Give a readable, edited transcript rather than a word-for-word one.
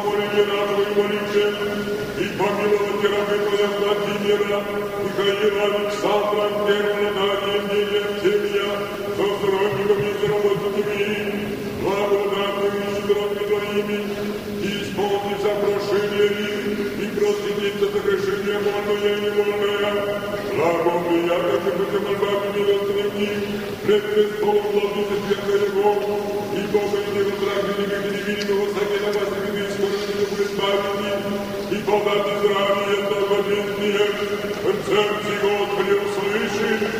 моление нашего и молитве, и помиловать рабы Твоя Владимира, Михаила, Александра, Германа, Евгения, Артемия, со сторонниками и заработанными, благодатными и щедротными Твоими, и исполнить запрошение и простить за согрешение вольное и невольное, благом приятных и мольбами милостыни, пред престолом владычества Твоего, и Бога